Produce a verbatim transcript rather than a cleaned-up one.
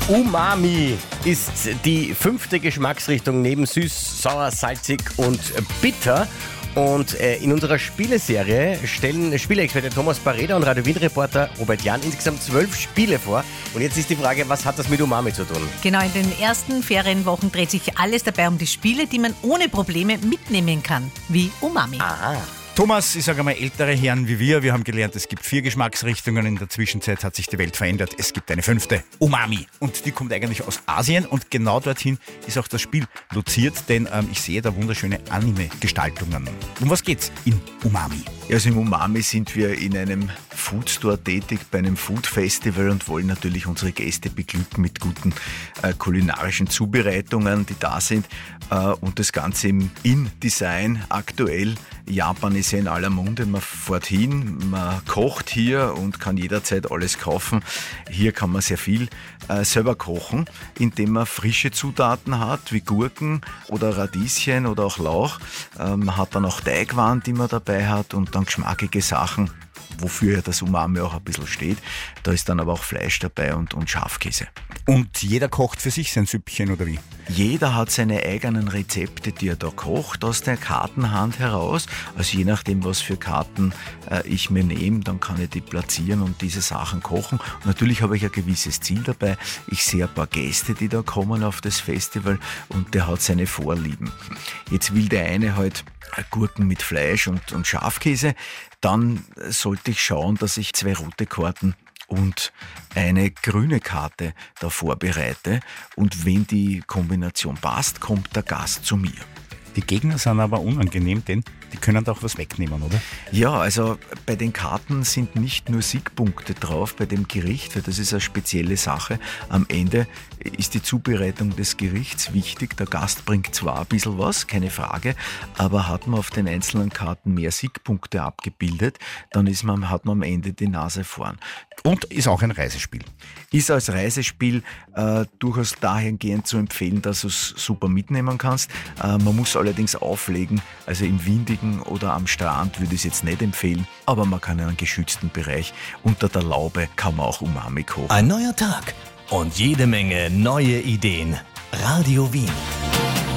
Umami ist die fünfte Geschmacksrichtung neben süß, sauer, salzig und bitter. Und äh, in unserer Spieleserie stellen Spieleexperte Thomas Bareder und Radio Wien-Reporter Robert Jahn insgesamt zwölf Spiele vor. Und jetzt ist die Frage, was hat das mit Umami zu tun? Genau, in den ersten Ferienwochen dreht sich alles dabei um die Spiele, die man ohne Probleme mitnehmen kann, wie Umami. Aha. Thomas, ich sage einmal, ältere Herren wie wir, wir haben gelernt, es gibt vier Geschmacksrichtungen. In der Zwischenzeit hat sich die Welt verändert. Es gibt eine fünfte, Umami. Und die kommt eigentlich aus Asien und genau dorthin ist auch das Spiel loziert, denn ähm, ich sehe da wunderschöne Anime-Gestaltungen. Um was geht's in Umami? Also im Umami sind wir in einem Foodstore tätig, bei einem Food Festival und wollen natürlich unsere Gäste beglücken mit guten äh, kulinarischen Zubereitungen, die da sind. Äh, und das Ganze im In-Design aktuell. Japan ist ja in aller Munde, man fährt hin, man kocht hier und kann jederzeit alles kaufen. Hier kann man sehr viel äh, selber kochen, indem man frische Zutaten hat, wie Gurken oder Radieschen oder auch Lauch. Äh, man hat dann auch Teigwaren, die man dabei hat und dann geschmackige Sachen, wofür ja das Umami auch ein bisschen steht. Da ist dann aber auch Fleisch dabei und, und Schafkäse. Und jeder kocht für sich sein Süppchen, oder wie? Jeder hat seine eigenen Rezepte, die er da kocht, aus der Kartenhand heraus. Also je nachdem, was für Karten äh, ich mir nehme, dann kann ich die platzieren und diese Sachen kochen. Und natürlich habe ich ein gewisses Ziel dabei. Ich sehe ein paar Gäste, die da kommen auf das Festival und der hat seine Vorlieben. Jetzt will der eine halt Gurken mit Fleisch und, und Schafkäse. Dann sollte ich schauen, dass ich zwei rote Karten und eine grüne Karte da vorbereite. Und wenn die Kombination passt, kommt der Gast zu mir. Die Gegner sind aber unangenehm, denn die können da auch was wegnehmen, oder? Ja, also bei den Karten sind nicht nur Siegpunkte drauf bei dem Gericht, weil das ist eine spezielle Sache. Am Ende ist die Zubereitung des Gerichts wichtig. Der Gast bringt zwar ein bisschen was, keine Frage, aber hat man auf den einzelnen Karten mehr Siegpunkte abgebildet, dann ist man, hat man am Ende die Nase vorn. Und ist auch ein Reisespiel. Ist als Reisespiel äh, durchaus dahingehend zu empfehlen, dass du es super mitnehmen kannst. Äh, man muss allerdings auflegen, also im windigen oder am Strand würde ich es jetzt nicht empfehlen, aber man kann in einem geschützten Bereich unter der Laube kann man auch Umami kochen. Ein neuer Tag und jede Menge neue Ideen. Radio Wien.